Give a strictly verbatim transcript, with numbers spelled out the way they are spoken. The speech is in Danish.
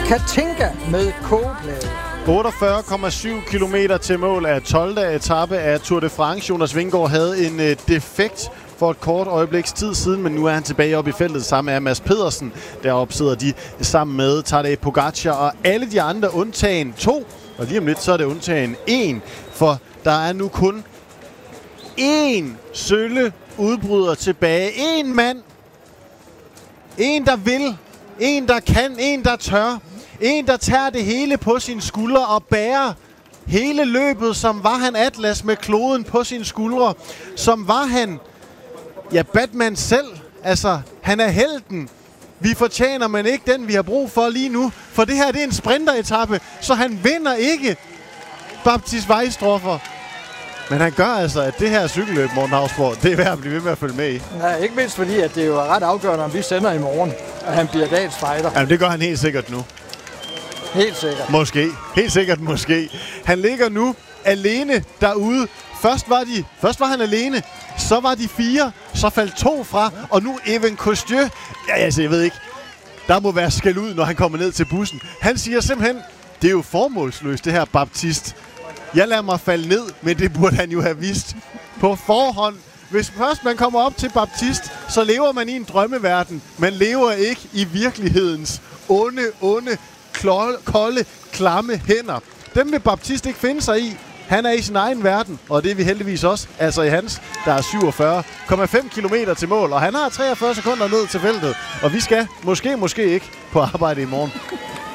Katinka med kogeplade. otteogfyrre komma syv kilometer til mål af tolvte etape af Tour de France. Jonas Vingegaard havde en øh, defekt for et kort øjebliks tid siden, men nu er han tilbage op i feltet sammen med Mads Pedersen. Deroppe sidder de sammen med Tadej Pogacar og alle de andre undtagen to. Og lige om lidt, så er det undtagen en, for der er nu kun én sølle udbryder tilbage. En mand. En, der vil. En, der kan. En, der tør. En, der tager det hele på sine skuldre og bærer hele løbet, som var han Atlas med kloden på sine skuldre. Som var han, ja, Batman selv. Altså, han er helten. Vi fortjener, men ikke den, vi har brug for lige nu. For det her, det er en sprinteretappe, så han vinder ikke Baptiste Weistroffer. Men han gør altså, at det her cykelløb, Morten Hausborg, det er værd at blive ved med at følge med i. Ja, ikke mindst fordi, at det jo er ret afgørende, om vi sender i morgen, at han bliver dagens fighter. Jamen, det gør han helt sikkert nu. Helt sikkert. Måske. Helt sikkert måske. Han ligger nu alene derude. Først var, de, først var han alene, så var de fire, så faldt to fra, og nu Evan Kostieu. Ja, altså, jeg ved ikke. Der må være skæld ud, når han kommer ned til bussen. Han siger simpelthen, det er jo formålsløst, det her Baptiste. Jeg lader mig falde ned, men det burde han jo have vidst på forhånd. Hvis først man kommer op til Baptiste, så lever man i en drømmeverden. Man lever ikke i virkelighedens onde, onde, kolde, klamme hænder. Dem vil Baptiste ikke finde sig i. Han er i sin egen verden, og det er vi heldigvis også. Altså i hans, der er syvogfyrre komma fem kilometer til mål, og han har treogfyrre sekunder ned til feltet. Og vi skal måske, måske ikke på arbejde i morgen.